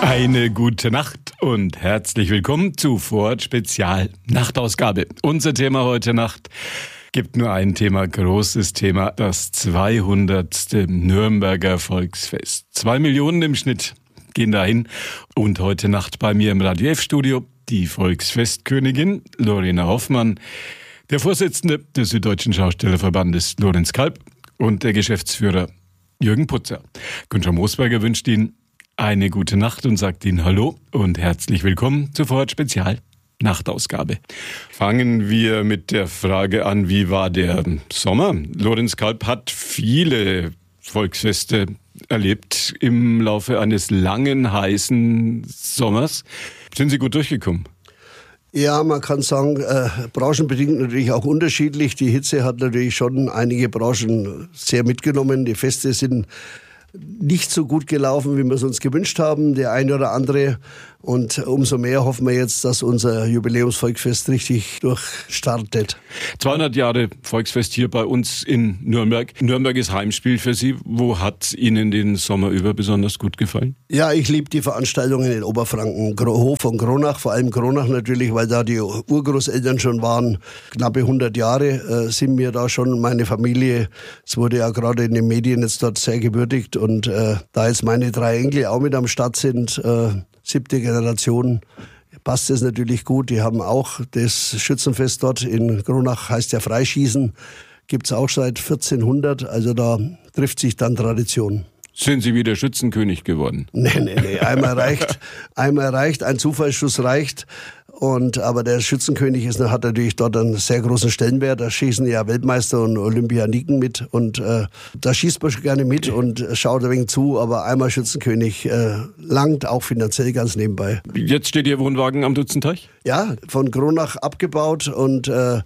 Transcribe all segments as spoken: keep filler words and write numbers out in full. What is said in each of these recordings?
Eine gute Nacht und herzlich willkommen zu Vorort Spezial Nachtausgabe. Unser Thema heute Nacht gibt nur ein Thema, großes Thema, das zweihundertste Nürnberger Volksfest. Zwei Millionen im Schnitt gehen dahin und heute Nacht bei mir im Radio F-Studio die Volksfestkönigin Lorena Hoffmann, der Vorsitzende des Süddeutschen Schaustellerverbandes Lorenz Kalb und der Geschäftsführer Jürgen Putzer. Günther Moosberger wünscht Ihnen eine gute Nacht und sagt Ihnen Hallo und herzlich willkommen zur Vorort Spezial Nachtausgabe. Fangen wir mit der Frage an, wie war der Sommer? Lorenz Kalb hat viele Volksfeste erlebt im Laufe eines langen, heißen Sommers. Sind Sie gut durchgekommen? Ja, man kann sagen, äh, branchenbedingt natürlich auch unterschiedlich. Die Hitze hat natürlich schon einige Branchen sehr mitgenommen. Die Feste sind nicht so gut gelaufen, wie wir es uns gewünscht haben, der eine oder andere. Und umso mehr hoffen wir jetzt, dass unser Jubiläumsvolksfest richtig durchstartet. zweihundert Jahre Volksfest hier bei uns in Nürnberg. Nürnberg ist Heimspiel für Sie. Wo hat Ihnen den Sommer über besonders gut gefallen? Ja, ich liebe die Veranstaltungen in Oberfranken. Hof von Kronach, vor allem Kronach natürlich, weil da die Urgroßeltern schon waren. Knappe hundert Jahre äh, sind wir da schon, meine Familie. Es wurde ja gerade in den Medien jetzt dort sehr gewürdigt. Und äh, da jetzt meine drei Enkel auch mit am Start sind, äh, siebte Generation, passt es natürlich gut. Die haben auch das Schützenfest dort in Kronach, heißt ja Freischießen, gibt es auch seit vierzehnhundert, also da trifft sich dann Tradition. Sind Sie wieder Schützenkönig geworden? Nee, nee, nee, einmal reicht, einmal reicht, ein Zufallsschuss reicht. Und, aber der Schützenkönig ist, hat natürlich dort einen sehr großen Stellenwert. Da schießen ja Weltmeister und Olympianiken mit. Und äh, da schießt man schon gerne mit und schaut ein wenig zu. Aber einmal Schützenkönig äh, langt auch finanziell ganz nebenbei. Jetzt steht Ihr Wohnwagen am Dutzenteich? Ja, von Kronach abgebaut und äh,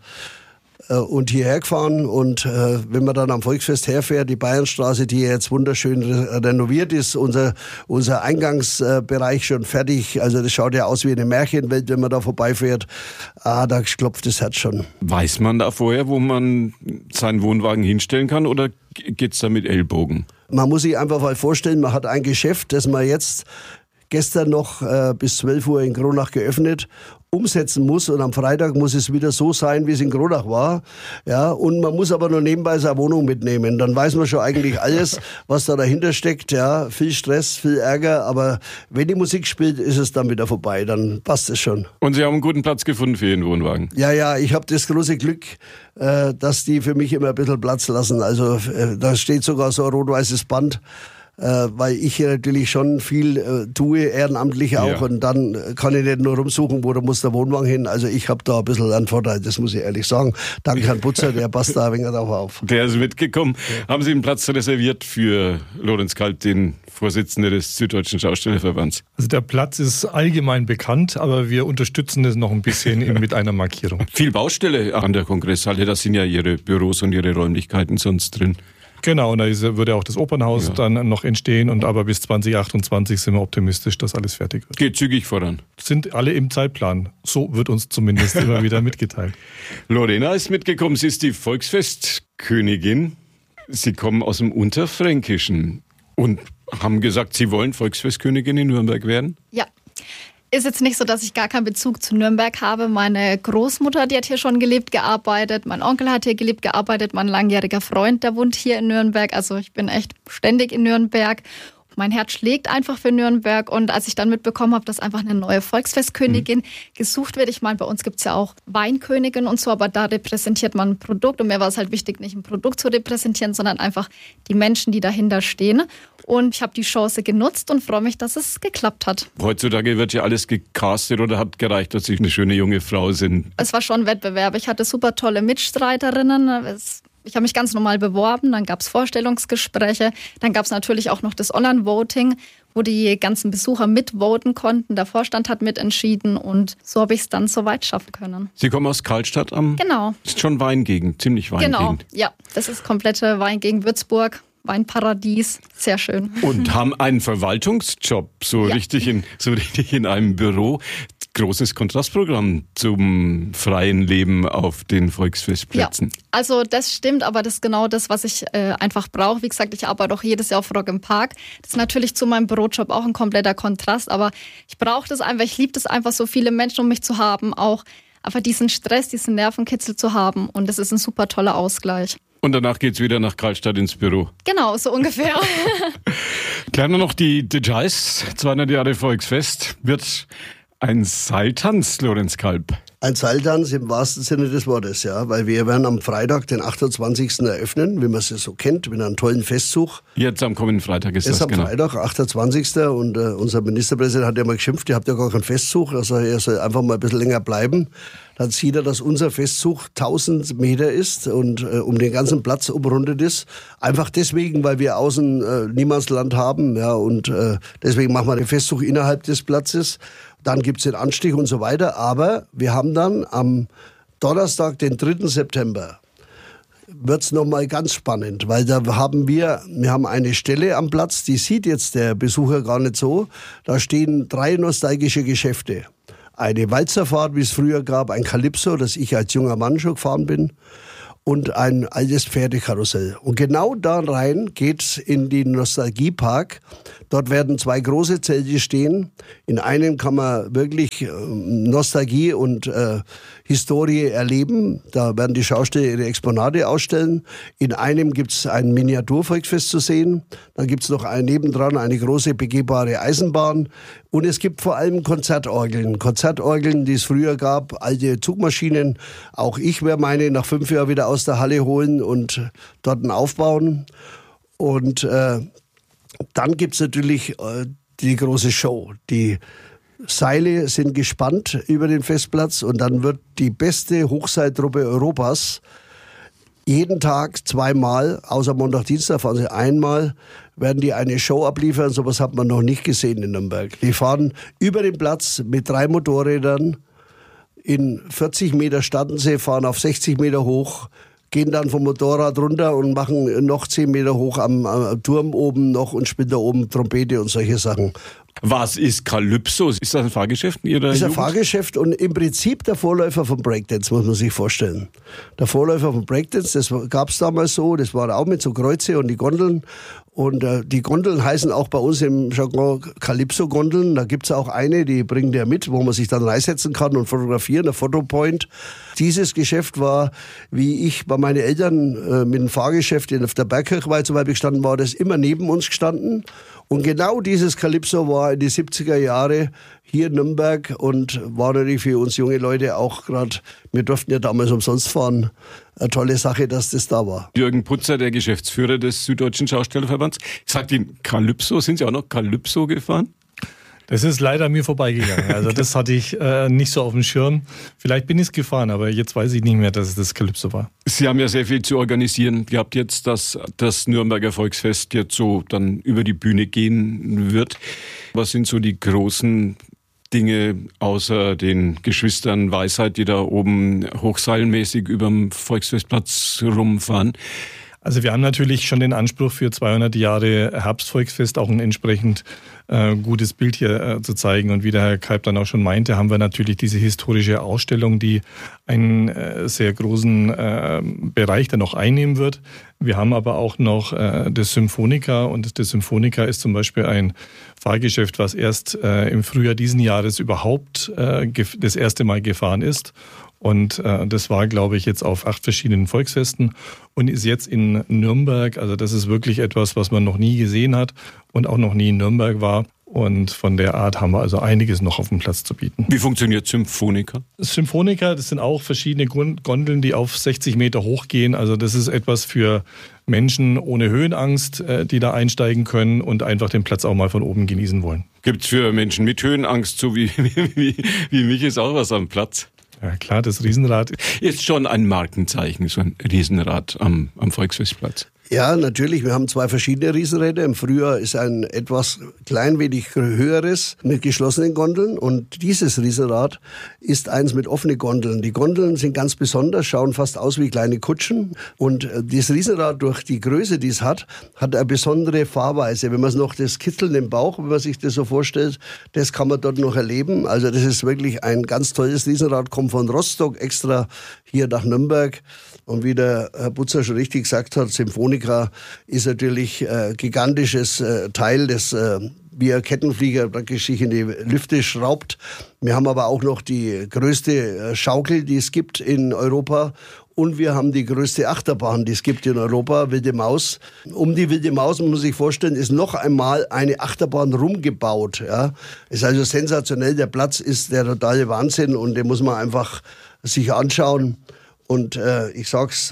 und hierher gefahren. Und äh, wenn man dann am Volksfest herfährt, die Bayernstraße, die jetzt wunderschön re- renoviert ist, unser, unser Eingangsbereich äh, schon fertig. Also das schaut ja aus wie eine Märchenwelt, wenn man da vorbeifährt. Ah, da klopft das Herz schon. Weiß man da vorher, wo man seinen Wohnwagen hinstellen kann, oder geht's da mit Ellbogen? Man muss sich einfach mal vorstellen, man hat ein Geschäft, das man jetzt gestern noch äh, bis zwölf Uhr in Kronach geöffnet, umsetzen muss, und am Freitag muss es wieder so sein, wie es in Kronach war. Ja, und man muss aber nur nebenbei seine Wohnung mitnehmen. Dann weiß man schon eigentlich alles, was da dahinter steckt. Ja, viel Stress, viel Ärger, aber wenn die Musik spielt, ist es dann wieder vorbei. Dann passt es schon. Und Sie haben einen guten Platz gefunden für Ihren Wohnwagen? Ja, ja, ich habe das große Glück, äh, dass die für mich immer ein bisschen Platz lassen. Also äh, da steht sogar so ein rot-weißes Band, Äh, weil ich hier natürlich schon viel äh, tue, ehrenamtlich auch, ja. Und dann kann ich nicht nur rumsuchen, wo da muss der Wohnwagen hin. Also ich habe da ein bisschen einen Vorteil, das muss ich ehrlich sagen. Danke an Putzer, der passt da ein wenig drauf auf. Der ist mitgekommen. Ja. Haben Sie einen Platz reserviert für Lorenz Kalb, den Vorsitzenden des Süddeutschen Schaustellerverbands? Also der Platz ist allgemein bekannt, aber wir unterstützen es noch ein bisschen mit einer Markierung. Viel Baustelle an der Kongresshalle, da sind ja Ihre Büros und Ihre Räumlichkeiten sonst drin. Genau, und da würde auch das Opernhaus ja. dann noch entstehen, und aber bis zwanzig achtundzwanzig sind wir optimistisch, dass alles fertig wird. Geht zügig voran. Sind alle im Zeitplan. So wird uns zumindest immer wieder mitgeteilt. Lorena ist mitgekommen, sie ist die Volksfestkönigin. Sie kommen aus dem Unterfränkischen und haben gesagt, Sie wollen Volksfestkönigin in Nürnberg werden? Ja. Ist jetzt nicht so, dass ich gar keinen Bezug zu Nürnberg habe. Meine Großmutter, die hat hier schon gelebt, gearbeitet. Mein Onkel hat hier gelebt, gearbeitet. Mein langjähriger Freund, der wohnt hier in Nürnberg. Also ich bin echt ständig in Nürnberg. Mein Herz schlägt einfach für Nürnberg. Und als ich dann mitbekommen habe, dass einfach eine neue Volksfestkönigin mhm. gesucht wird. Ich meine, bei uns gibt es ja auch Weinkönigin und so, aber da repräsentiert man ein Produkt. Und mir war es halt wichtig, nicht ein Produkt zu repräsentieren, sondern einfach die Menschen, die dahinter stehen. Und ich habe die Chance genutzt und freue mich, dass es geklappt hat. Heutzutage wird ja alles gecastet, oder hat gereicht, dass Sie eine schöne junge Frau sind? Es war schon ein Wettbewerb. Ich hatte super tolle Mitstreiterinnen. Es Ich habe mich ganz normal beworben, dann gab es Vorstellungsgespräche, dann gab es natürlich auch noch das Online-Voting, wo die ganzen Besucher mitvoten konnten. Der Vorstand hat mitentschieden und so habe ich es dann so weit schaffen können. Sie kommen aus Karlstadt am... Genau. Ist schon Weingegend, ziemlich Weingegend. Genau, ja. Das ist komplette Weingegend Würzburg. Weinparadies, sehr schön. Und haben einen Verwaltungsjob, so, ja. richtig in, so richtig in einem Büro. Großes Kontrastprogramm zum freien Leben auf den Volksfestplätzen. Ja, also das stimmt, aber das ist genau das, was ich äh, einfach brauche. Wie gesagt, ich arbeite auch jedes Jahr auf Rock im Park. Das ist natürlich zu meinem Bürojob auch ein kompletter Kontrast, aber ich brauche das einfach, ich liebe das einfach, so viele Menschen um mich zu haben, auch einfach diesen Stress, diesen Nervenkitzel zu haben, und das ist ein super toller Ausgleich. Und danach geht's wieder nach Karlstadt ins Büro. Genau, so ungefähr. Klären wir noch die Details. zweihundert Jahre Volksfest wird ein Seiltanz, Lorenz Kalb. Ein Seiltanz im wahrsten Sinne des Wortes, ja, weil wir werden am Freitag, den achtundzwanzigsten eröffnen, wie man es so kennt, mit einem tollen Festzug. Jetzt am kommenden Freitag ist Jetzt das, am genau. Freitag, achtundzwanzigsten Und äh, unser Ministerpräsident hat ja mal geschimpft, ihr habt ja gar keinen Festzug, also er soll einfach mal ein bisschen länger bleiben. Dann sieht er, dass unser Festzug tausend Meter ist und äh, um den ganzen Platz umrundet ist. Einfach deswegen, weil wir außen äh, Niemandsland haben, ja, und äh, deswegen machen wir den Festzug innerhalb des Platzes. Dann gibt's den Anstich und so weiter. Aber wir haben dann am Donnerstag, den dritten September, wird's noch mal ganz spannend, weil da haben wir, wir haben eine Stelle am Platz, die sieht jetzt der Besucher gar nicht so. Da stehen drei nostalgische Geschäfte. Eine Walzerfahrt, wie es früher gab, ein Calypso, das ich als junger Mann schon gefahren bin, und ein altes Pferdekarussell. Und genau da rein geht's in den Nostalgiepark. Dort werden zwei große Zelte stehen. In einem kann man wirklich äh, Nostalgie und äh, Historie erleben. Da werden die Schausteller ihre Exponate ausstellen. In einem gibt's ein Miniaturvolksfest zu sehen. Dann gibt's noch ein, nebendran eine große begehbare Eisenbahn. Und es gibt vor allem Konzertorgeln. Konzertorgeln, die es früher gab, alte Zugmaschinen. Auch ich werde meine nach fünf Jahren wieder aus der Halle holen und dort aufbauen. Und äh, dann gibt's natürlich äh, die große Show. Die Seile sind gespannt über den Festplatz und dann wird die beste Hochseiltruppe Europas jeden Tag zweimal, außer Montag, Dienstag fahren sie einmal, werden die eine Show abliefern. Sowas hat man noch nicht gesehen in Nürnberg. Die fahren über den Platz mit drei Motorrädern in vierzig Meter starten sie, fahren auf sechzig Meter hoch, gehen dann vom Motorrad runter und machen noch zehn Meter hoch am, am Turm oben noch und spielen da oben Trompete und solche Sachen. Was ist Calypso? Ist das ein Fahrgeschäft in Ihrer Das ist ein Jugend? Fahrgeschäft und im Prinzip der Vorläufer vom Breakdance, muss man sich vorstellen. Der Vorläufer vom Breakdance, das gab es damals so, das war auch mit so Kreuze und die Gondeln. Und äh, die Gondeln heißen auch bei uns im Jargon Calypso-Gondeln. Da gibt's auch eine, die bringt der mit, wo man sich dann reinsetzen kann und fotografieren, ein Fotopoint. Dieses Geschäft war, wie ich bei meinen Eltern äh, mit dem Fahrgeschäft in der Bergkirchweih zum Beispiel gestanden war, das immer neben uns gestanden. Und genau dieses Calypso war in die siebziger Jahre hier in Nürnberg und war natürlich für uns junge Leute auch gerade, wir durften ja damals umsonst fahren, eine tolle Sache, dass das da war. Jürgen Putzer, der Geschäftsführer des Süddeutschen Schaustellerverbands, sagt Ihnen Calypso, sind Sie auch noch Calypso gefahren? Das ist leider an mir vorbeigegangen. Also das hatte ich äh, nicht so auf dem Schirm. Vielleicht bin ich es gefahren, aber jetzt weiß ich nicht mehr, dass es das Calypso war. Sie haben ja sehr viel zu organisieren. Ihr habt jetzt, dass das Nürnberger Volksfest jetzt so dann über die Bühne gehen wird. Was sind so die großen Dinge außer den Geschwistern Weisheit, die da oben hochseilmäßig überm Volksfestplatz rumfahren? Also wir haben natürlich schon den Anspruch für zweihundert Jahre Herbstvolksfest auch ein entsprechend äh, gutes Bild hier äh, zu zeigen. Und wie der Herr Kalb dann auch schon meinte, haben wir natürlich diese historische Ausstellung, die einen äh, sehr großen äh, Bereich dann noch einnehmen wird. Wir haben aber auch noch äh, das Symphonica und das Symphonica ist zum Beispiel ein Fahrgeschäft, was erst äh, im Frühjahr diesen Jahres überhaupt äh, das erste Mal gefahren ist. Und äh, das war, glaube ich, jetzt auf acht verschiedenen Volksfesten und ist jetzt in Nürnberg. Also das ist wirklich etwas, was man noch nie gesehen hat und auch noch nie in Nürnberg war. Und von der Art haben wir also einiges noch auf dem Platz zu bieten. Wie funktioniert Symphonica? Symphonica, das sind auch verschiedene Gondeln, die auf sechzig Meter hochgehen. Also das ist etwas für Menschen ohne Höhenangst, die da einsteigen können und einfach den Platz auch mal von oben genießen wollen. Gibt's für Menschen mit Höhenangst, so wie, wie, wie mich, ist auch was am Platz? Ja klar, das Riesenrad ist schon ein Markenzeichen, so ein Riesenrad am, am Volksfestplatz. Ja, natürlich. Wir haben zwei verschiedene Riesenräder. Im Frühjahr ist ein etwas klein wenig höheres mit geschlossenen Gondeln. Und dieses Riesenrad ist eins mit offenen Gondeln. Die Gondeln sind ganz besonders, schauen fast aus wie kleine Kutschen. Und dieses Riesenrad, durch die Größe, die es hat, hat eine besondere Fahrweise. Wenn man es noch das Kitzeln im Bauch, wenn man sich das so vorstellt, das kann man dort noch erleben. Also das ist wirklich ein ganz tolles Riesenrad, kommt von Rostock extra hier nach Nürnberg. Und wie der Herr Butzer schon richtig gesagt hat, Symphonica ist natürlich ein gigantisches äh, Teil, das äh, wie ein Kettenflieger praktisch sich in die Lüfte schraubt. Wir haben aber auch noch die größte äh, Schaukel, die es gibt in Europa. Und wir haben die größte Achterbahn, die es gibt in Europa, Wilde Maus. Um die Wilde Maus, muss man sich vorstellen, ist noch einmal eine Achterbahn rumgebaut. Ja. Ist also sensationell. Der Platz ist der totale Wahnsinn und den muss man einfach sich anschauen. Und äh, ich sag's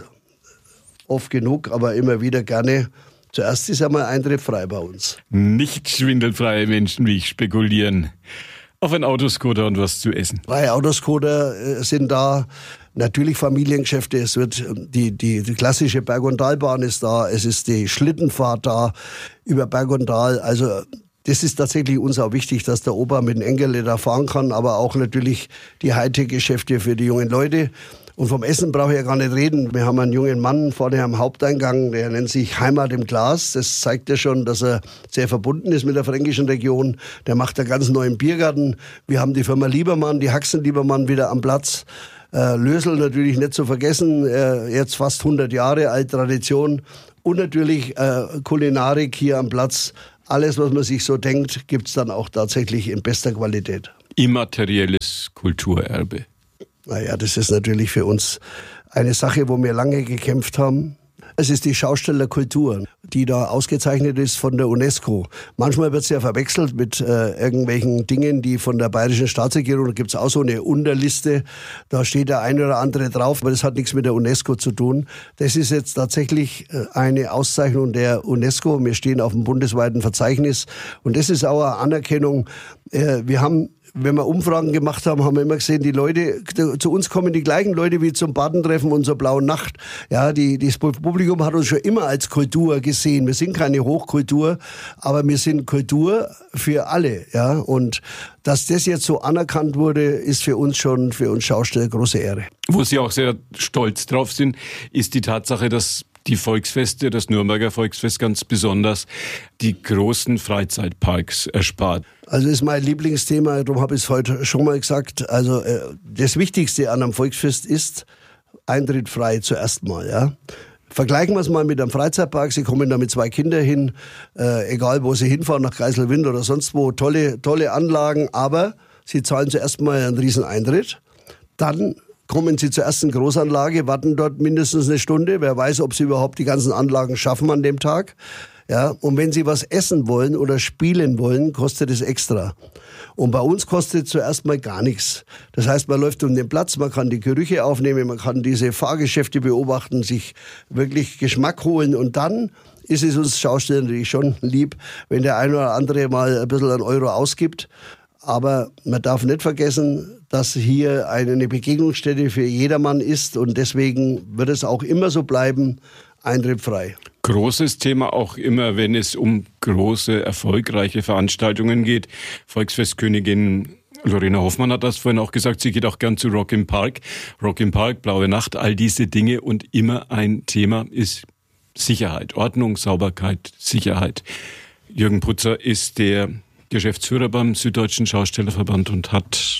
oft genug, aber immer wieder gerne, zuerst ist einmal Eintritt frei bei uns. Nicht schwindelfreie Menschen wie ich spekulieren. Auf ein Autoscooter und was zu essen. Freie Autoscooter äh, sind da. Natürlich Familiengeschäfte. Es wird die, die, die klassische Berg- und Talbahn ist da. Es ist die Schlittenfahrt da über Berg und Tal. Also das ist tatsächlich uns auch wichtig, dass der Opa mit dem Enkel da fahren kann, aber auch natürlich die Hightech-Geschäfte für die jungen Leute. Und vom Essen brauche ich ja gar nicht reden. Wir haben einen jungen Mann vorne am Haupteingang, der nennt sich Heimat im Glas. Das zeigt ja schon, dass er sehr verbunden ist mit der fränkischen Region. Der macht einen ganz neuen Biergarten. Wir haben die Firma Liebermann, die Haxen Liebermann wieder am Platz. Äh, Lösel natürlich nicht zu vergessen, äh, jetzt fast hundert Jahre alt, Tradition. Und natürlich äh, Kulinarik hier am Platz. Alles, was man sich so denkt, gibt's dann auch tatsächlich in bester Qualität. Immaterielles Kulturerbe. Naja, das ist natürlich für uns eine Sache, wo wir lange gekämpft haben. Es ist die Schaustellerkultur, die da ausgezeichnet ist von der UNESCO. Manchmal wird es ja verwechselt mit äh, irgendwelchen Dingen, die von der bayerischen Staatsregierung, da gibt es auch so eine Unterliste, da steht der eine oder andere drauf, aber das hat nichts mit der UNESCO zu tun. Das ist jetzt tatsächlich äh, eine Auszeichnung der UNESCO. Wir stehen auf dem bundesweiten Verzeichnis und das ist auch eine Anerkennung. Äh, wir haben Wenn wir Umfragen gemacht haben, haben wir immer gesehen, die Leute, zu uns kommen die gleichen Leute wie zum Badentreffen und zur Blauen Nacht. Ja, die, das Publikum hat uns schon immer als Kultur gesehen. Wir sind keine Hochkultur, aber wir sind Kultur für alle. Ja, und dass das jetzt so anerkannt wurde, ist für uns schon, für uns Schausteller, große Ehre. Wo Sie auch sehr stolz drauf sind, ist die Tatsache, dass die Volksfeste, das Nürnberger Volksfest ganz besonders, die großen Freizeitparks erspart. Also das ist mein Lieblingsthema, darum habe ich es heute schon mal gesagt. Also äh, das Wichtigste an einem Volksfest ist Eintritt frei zuerst mal. Ja. Vergleichen wir es mal mit einem Freizeitpark. Sie kommen da mit zwei Kindern hin, äh, egal wo Sie hinfahren, nach Geiselwind oder sonst wo, tolle, tolle Anlagen, aber Sie zahlen zuerst mal einen riesen Eintritt. Dann kommen Sie zur ersten Großanlage, warten dort mindestens eine Stunde. Wer weiß, ob Sie überhaupt die ganzen Anlagen schaffen an dem Tag. Ja, und wenn Sie was essen wollen oder spielen wollen, kostet es extra. Und bei uns kostet es zuerst mal gar nichts. Das heißt, man läuft um den Platz, man kann die Gerüche aufnehmen, man kann diese Fahrgeschäfte beobachten, sich wirklich Geschmack holen und dann ist es uns Schaustellern natürlich schon lieb, wenn der eine oder andere mal ein bisschen einen Euro ausgibt. Aber man darf nicht vergessen, dass hier eine Begegnungsstätte für jedermann ist und deswegen wird es auch immer so bleiben, Eintritt frei. Großes Thema auch immer, wenn es um große, erfolgreiche Veranstaltungen geht. Volksfestkönigin Lorena Hoffmann hat das vorhin auch gesagt, sie geht auch gern zu Rock im Park. Rock im Park, Blaue Nacht, all diese Dinge und immer ein Thema ist Sicherheit, Ordnung, Sauberkeit, Sicherheit. Jürgen Putzer ist der Geschäftsführer beim Süddeutschen Schaustellerverband und hat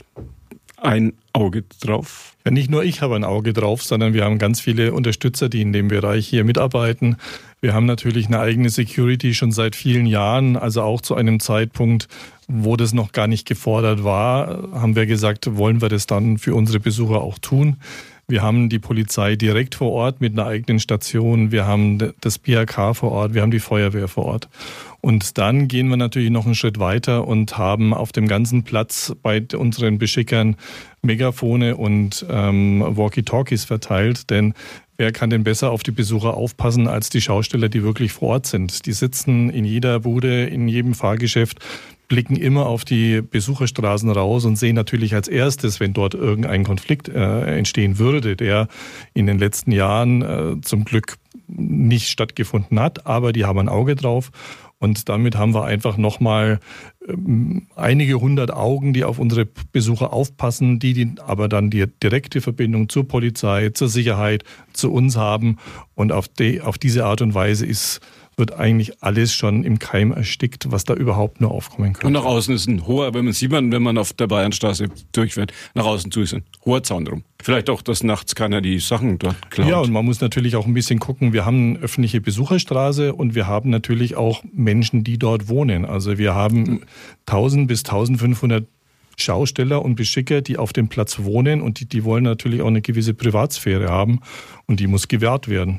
ein Auge drauf. Ja, nicht nur ich habe ein Auge drauf, sondern wir haben ganz viele Unterstützer, die in dem Bereich hier mitarbeiten. Wir haben natürlich eine eigene Security schon seit vielen Jahren, also auch zu einem Zeitpunkt, wo das noch gar nicht gefordert war, haben wir gesagt, wollen wir das dann für unsere Besucher auch tun. Wir haben die Polizei direkt vor Ort mit einer eigenen Station, wir haben das B H K vor Ort, wir haben die Feuerwehr vor Ort. Und dann gehen wir natürlich noch einen Schritt weiter und haben auf dem ganzen Platz bei unseren Beschickern Megafone und ähm, Walkie-Talkies verteilt, denn wer kann denn besser auf die Besucher aufpassen als die Schausteller, die wirklich vor Ort sind? Die sitzen in jeder Bude, in jedem Fahrgeschäft blicken immer auf die Besucherstraßen raus und sehen natürlich als erstes, wenn dort irgendein Konflikt äh, entstehen würde, der in den letzten Jahren äh, zum Glück nicht stattgefunden hat, aber die haben ein Auge drauf. Und damit haben wir einfach nochmal ähm, einige hundert Augen, die auf unsere Besucher aufpassen, die, die aber dann die direkte Verbindung zur Polizei, zur Sicherheit, zu uns haben. Und auf, die, auf diese Art und Weise ist wird eigentlich alles schon im Keim erstickt, was da überhaupt nur aufkommen könnte. Und nach außen ist ein hoher, wenn man sieht, man, wenn man auf der Bayernstraße durchfährt, nach außen zu ist ein hoher Zaun drum. Vielleicht auch, dass nachts keiner die Sachen dort klaut. Ja, und man muss natürlich auch ein bisschen gucken, wir haben eine öffentliche Besucherstraße und wir haben natürlich auch Menschen, die dort wohnen. Also wir haben tausend bis eintausendfünfhundert Schausteller und Beschicker, die auf dem Platz wohnen und die, die wollen natürlich auch eine gewisse Privatsphäre haben und die muss gewährt werden.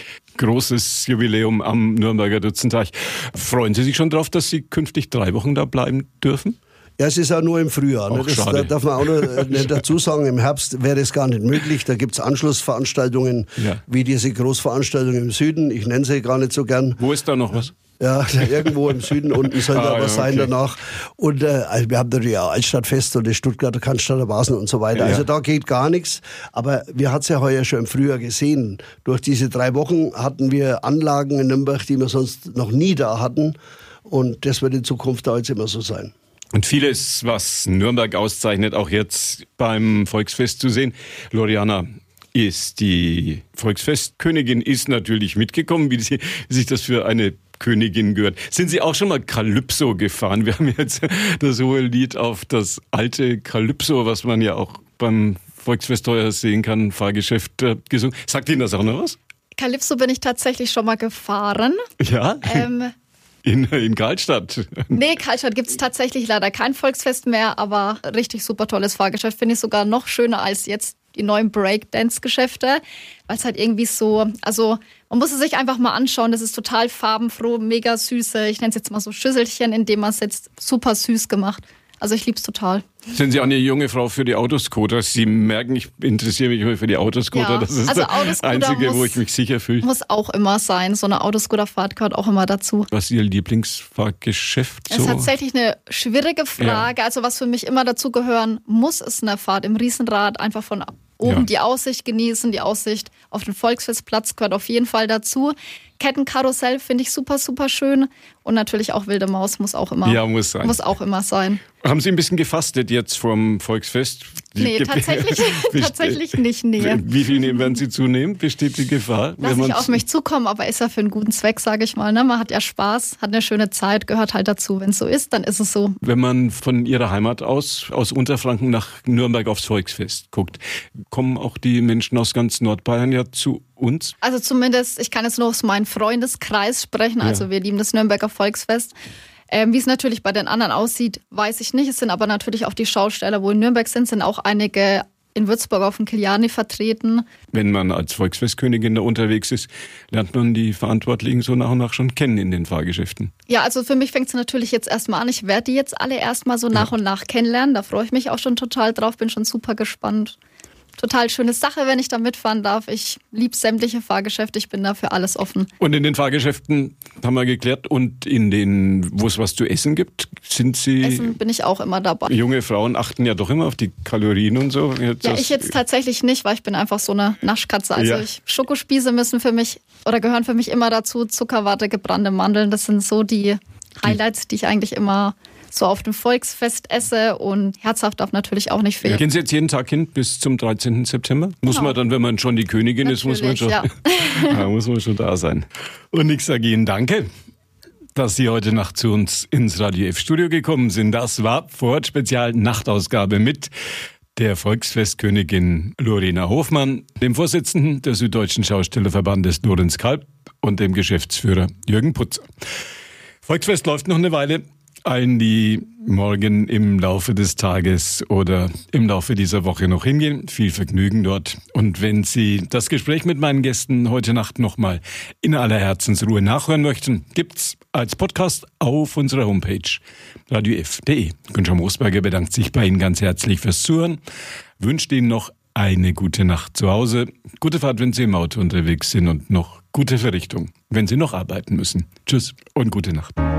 Großes Jubiläum am Nürnberger Dutzendtag. Freuen Sie sich schon drauf, dass Sie künftig drei Wochen da bleiben dürfen? Ja, es ist auch nur im Frühjahr. Ne? Das da darf man auch noch nicht dazu sagen. Im Herbst wäre es gar nicht möglich. Da gibt es Anschlussveranstaltungen, ja. wie diese Großveranstaltung im Süden. Ich nenne sie gar nicht so gern. Wo ist da noch was? Ja, irgendwo im Süden unten soll da ah, was ja, okay. sein danach. Und äh, also wir haben natürlich auch Altstadtfest und die Stuttgarter Cannstatter Basen und so weiter. Ja. Also da geht gar nichts. Aber wir hatten es ja heuer schon im Frühjahr gesehen. Durch diese drei Wochen hatten wir Anlagen in Nürnberg, die wir sonst noch nie da hatten. Und das wird in Zukunft da jetzt immer so sein. Und vieles, was Nürnberg auszeichnet, auch jetzt beim Volksfest zu sehen. Loriana ist die Volksfestkönigin, ist natürlich mitgekommen, wie, sie, wie sich das für eine Königin gehört. Sind Sie auch schon mal Calypso gefahren? Wir haben jetzt das hohe Lied auf das alte Calypso, was man ja auch beim Volksfest heuer sehen kann, Fahrgeschäft äh, gesungen. Sagt Ihnen das auch noch was? Calypso bin ich tatsächlich schon mal gefahren. Ja? Ähm, in, in Karlstadt? Nee, Karlstadt gibt es tatsächlich leider kein Volksfest mehr, aber richtig super tolles Fahrgeschäft. Finde ich sogar noch schöner als jetzt die neuen Breakdance-Geschäfte, weil es halt irgendwie so, also man muss es sich einfach mal anschauen, das ist total farbenfroh, mega süße, ich nenne es jetzt mal so Schüsselchen, in dem man es jetzt super süß gemacht. Also ich liebe es total. Sind Sie auch eine junge Frau für die Autoscooter? Sie merken, ich interessiere mich immer für die Autoscooter. Ja, das ist also das Einzige, muss, wo ich mich sicher fühle. Muss auch immer sein. So eine Autoscooterfahrt gehört auch immer dazu. Was ist Ihr Lieblingsfahrgeschäft? Das ist tatsächlich eine schwierige Frage. Ja. Also was für mich immer dazu gehören muss, ist eine Fahrt im Riesenrad. Einfach von oben ja. die Aussicht genießen. Die Aussicht auf den Volksfestplatz gehört auf jeden Fall dazu. Kettenkarussell finde ich super, super schön. Und natürlich auch Wilde Maus muss auch immer, ja, muss sein. Muss auch immer sein. Haben Sie ein bisschen gefastet jetzt vom Volksfest? Nee, tatsächlich, tatsächlich nicht. Nee. Wie viel werden Sie zunehmen? Besteht die Gefahr? Lass ich auf mich zukommen, aber ist ja für einen guten Zweck, sage ich mal. Ne? Man hat ja Spaß, hat eine schöne Zeit, gehört halt dazu. Wenn es so ist, dann ist es so. Wenn man von Ihrer Heimat aus, aus Unterfranken nach Nürnberg aufs Volksfest guckt, kommen auch die Menschen aus ganz Nordbayern ja zu uns? Also zumindest, ich kann jetzt nur aus meinem Freundeskreis sprechen, also ja. wir lieben das Nürnberger Volksfest. Ähm, wie es natürlich bei den anderen aussieht, weiß ich nicht. Es sind aber natürlich auch die Schausteller, wo in Nürnberg sind, sind auch einige in Würzburg auf dem Kiliani vertreten. Wenn man als Volksfestkönigin da unterwegs ist, lernt man die Verantwortlichen so nach und nach schon kennen in den Fahrgeschäften. Ja, also für mich fängt es natürlich jetzt erstmal an. Ich werde die jetzt alle erstmal so nach ja. und nach kennenlernen. Da freue ich mich auch schon total drauf, bin schon super gespannt. Total schöne Sache, wenn ich da mitfahren darf. Ich liebe sämtliche Fahrgeschäfte, ich bin da für alles offen. Und in den Fahrgeschäften haben wir geklärt und in den, wo es was zu essen gibt, sind Sie... Essen bin ich auch immer dabei. Junge Frauen achten ja doch immer auf die Kalorien und so. Jetzt ja, ich jetzt tatsächlich nicht, weil ich bin einfach so eine Naschkatze. Also ja. ich, Schokospieße müssen für mich, oder gehören für mich immer dazu, Zuckerwatte, gebrannte Mandeln. Das sind so die Highlights, die ich eigentlich immer... so auf dem Volksfest esse und herzhaft darf natürlich auch nicht fehlen. Ja, gehen Sie jetzt jeden Tag hin bis zum dreizehnten September? Muss genau. man dann, wenn man schon die Königin natürlich, ist, muss man schon, ja. ja, muss man schon da sein. Und ich sage Ihnen danke, dass Sie heute Nacht zu uns ins Radio F-Studio gekommen sind. Das war Vorort Spezial Nachtausgabe mit der Volksfestkönigin Lorena Hofmann, dem Vorsitzenden des Süddeutschen Schaustellerverbandes Lorenz Kalb und dem Geschäftsführer Jürgen Putzer. Volksfest läuft noch eine Weile. Allen, die morgen im Laufe des Tages oder im Laufe dieser Woche noch hingehen, viel Vergnügen dort. Und wenn Sie das Gespräch mit meinen Gästen heute Nacht nochmal in aller Herzensruhe nachhören möchten, gibt's als Podcast auf unserer Homepage radio f punkt de. Günther Moosberger bedankt sich bei Ihnen ganz herzlich fürs Zuhören, wünscht Ihnen noch eine gute Nacht zu Hause, gute Fahrt, wenn Sie im Auto unterwegs sind und noch gute Verrichtung, wenn Sie noch arbeiten müssen. Tschüss und gute Nacht.